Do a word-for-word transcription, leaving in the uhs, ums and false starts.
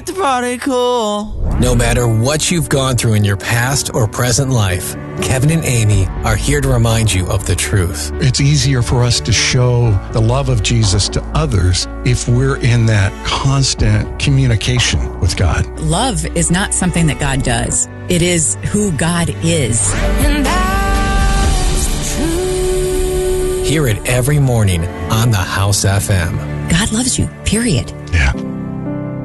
like to party cool. No matter what you've gone through in your past or present life, Kevin and Amy are here to remind you of the truth. It's easier for us to show the love of Jesus to others if we're in that constant communication with God. Love is not something that God does. It is who God is. And that's the truth. Hear it every morning on the House F M. God loves you, period.